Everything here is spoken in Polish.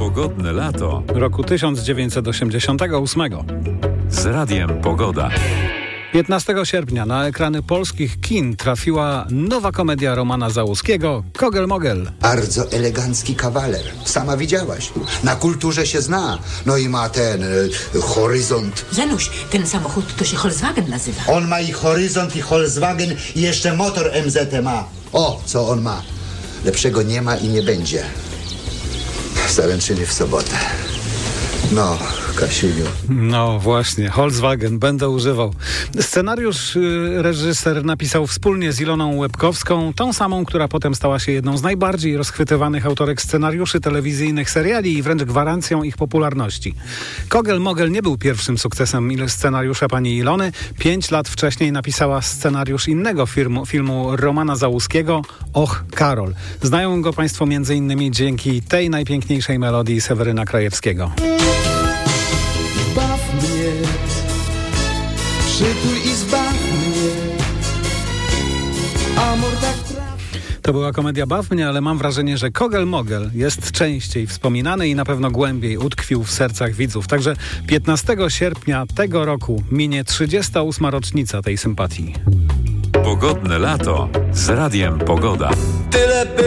Pogodne lato roku 1988. z Radiem Pogoda. 15 sierpnia na ekrany polskich kin trafiła nowa komedia Romana Załuskiego Kogel-Mogel. Bardzo elegancki kawaler. Sama widziałaś. Na kulturze się zna. No i ma ten horyzont. Zenuś, ten samochód to się Volkswagen nazywa. On ma i horyzont, i Volkswagen, i jeszcze motor MZ ma. O, co on ma. Lepszego nie ma i nie będzie. Zaręczyny w sobotę. No, Kasiuniu. No właśnie, Volkswagen będę używał. Scenariusz reżyser napisał wspólnie z Iloną Łebkowską, tą samą, która potem stała się jedną z najbardziej rozchwytywanych autorek scenariuszy telewizyjnych, seriali i wręcz gwarancją ich popularności. Kogel-Mogel nie był pierwszym sukcesem scenariusza pani Ilony. 5 lat wcześniej napisała scenariusz innego filmu Romana Załuskiego, Och, Karol. Znają go państwo m.in. dzięki tej najpiękniejszej melodii Seweryna Krajewskiego. Baw mnie, przytul i zbaw mnie, amor tak trafi. To była komedia Baw mnie, ale mam wrażenie, że Kogel-Mogel jest częściej wspominany i na pewno głębiej utkwił w sercach widzów. Także 15 sierpnia tego roku minie 38. rocznica tej sympatii. Pogodne lato z Radiem Pogoda.